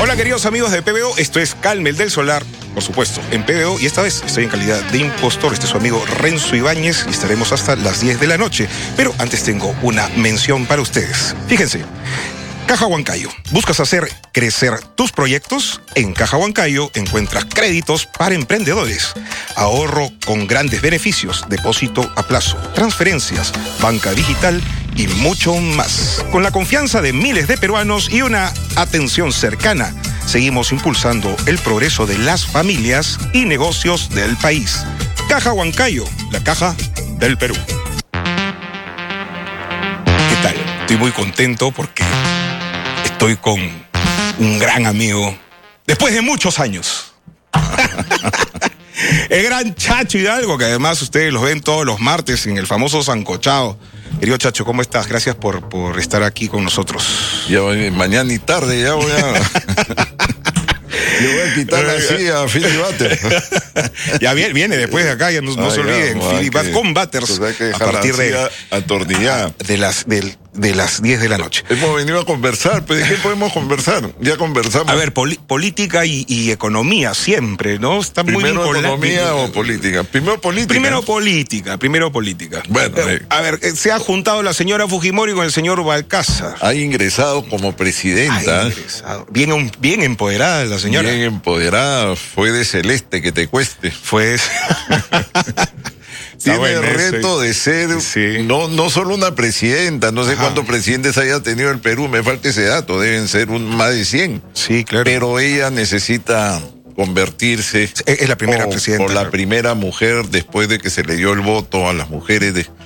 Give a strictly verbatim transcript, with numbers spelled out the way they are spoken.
Hola queridos amigos de P B O, esto es Calme el del Solar, por supuesto, en P B O, y esta vez estoy en calidad de impostor. Este es su amigo Renzo Ibáñez y estaremos hasta las diez de la noche. Pero antes tengo una mención para ustedes. Fíjense, Caja Huancayo. ¿Buscas hacer crecer tus proyectos? En Caja Huancayo encuentras créditos para emprendedores, ahorro con grandes beneficios, depósito a plazo, transferencias, banca digital y mucho más. Con la confianza de miles de peruanos y una atención cercana, seguimos impulsando el progreso de las familias y negocios del país. Caja Huancayo, la caja del Perú. ¿Qué tal? Estoy muy contento porque estoy con un gran amigo después de muchos años. El gran Chacho Hidalgo, que además ustedes los ven todos los martes en el famoso Sancochado. Querido Chacho, ¿cómo estás? Gracias por, por estar aquí con nosotros. Ya voy, mañana y tarde ya voy a... Le voy a quitar la silla a Philly Butters. Ya viene, viene después de acá, ya no, no ah, se olviden. Philly Butters con Butters a partir de atornillada. De las, de, de las diez de la noche. Hemos venido a conversar, pero ¿de qué podemos conversar? Ya conversamos. A ver, poli política y, y economía siempre, ¿no? Está muy ¿Primero economía o política? Primero política. Primero política, primero política. Bueno, eh, a ver, se ha juntado la señora Fujimori con el señor Balcázar. Ha ingresado como presidenta. Ha ingresado. Bien, bien empoderada la señora. Bien empoderada, fue de celeste que te cueste. Fue... Tiene bueno el reto de ser sí. no, no solo una presidenta, no sé Ajá. cuántos presidentes haya tenido el Perú, me falta ese dato, deben ser un, más de cien. Sí, claro. Pero ella necesita convertirse es la primera o, presidenta. por la primera mujer después de que se le dio el voto a las mujeres de,